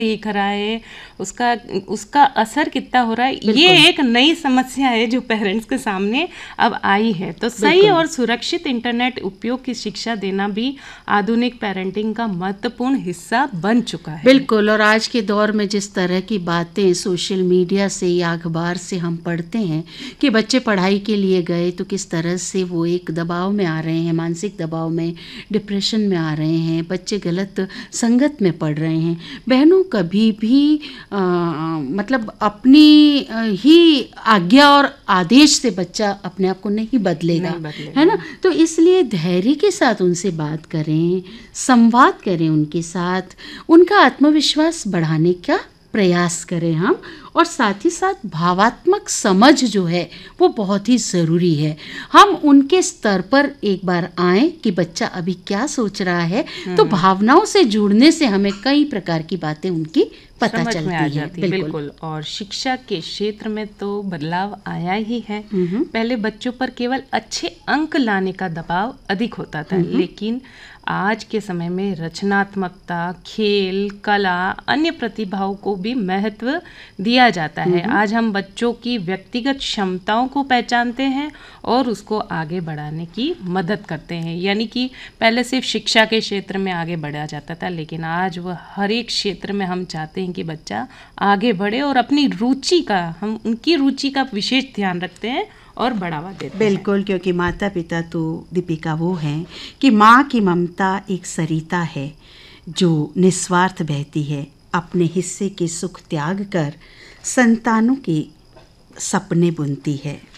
सीख रहा है, उसका उसका असर कितना हो रहा है, ये एक नई समस्या है जो पेरेंट्स के सामने अब आई है। तो सही और सुरक्षित इंटरनेट उपयोग की शिक्षा देना भी आधुनिक पेरेंटिंग का महत्वपूर्ण हिस्सा बन चुका है। बिल्कुल। और आज के दौर में जिस तरह की बातें सोशल मीडिया से या अखबार से हम पढ़ते हैं कि बच्चे पढ़ाई के लिए गए तो किस तरह से वो एक दबाव में आ रहे हैं, मानसिक दबाव में, डिप्रेशन में आ रहे हैं, बच्चे गलत संगत में पढ़ रहे हैं। बहनों, कभी भी मतलब अपनी ही आज्ञा और आदेश से बच्चा अपने आप को नहीं बदलेगा, है ना। तो इसलिए धैर्य के साथ उनसे बात करें, संवाद करें उनके साथ, उनका आत्मविश्वास बढ़ाने का प्रयास करें हम, और साथ ही साथ भावात्मक समझ जो है वो बहुत ही ज़रूरी है। हम उनके स्तर पर एक बार आएँ कि बच्चा अभी क्या सोच रहा है, तो भावनाओं से जुड़ने से हमें कई प्रकार की बातें उनकी पता चलती हैं। बिल्कुल। और शिक्षा के क्षेत्र में तो बदलाव आया ही है। पहले बच्चों पर केवल अच्छे अंक लाने का दबाव अधिक होता था, लेकिन आज के समय में रचनात्मकता, खेल, कला, अन्य प्रतिभाओं को भी महत्व दिया जाता है। आज हम बच्चों की व्यक्तिगत क्षमताओं को पहचानते हैं और उसको आगे बढ़ाने की मदद करते हैं। यानी कि पहले सिर्फ शिक्षा के क्षेत्र में आगे बढ़ा जाता था, लेकिन आज वह हर एक क्षेत्र में हम चाहते हैं कि बच्चा आगे बढ़े और अपनी रुचि का, हम उनकी रुचि का विशेष ध्यान रखते हैं और बढ़ावा देते हैं। बिल्कुल, क्योंकि माता पिता तो दीपिका वो हैं कि माँ की ममता एक सरिता है जो निस्वार्थ बहती है, अपने हिस्से के सुख त्याग कर संतानों के सपने बुनती है।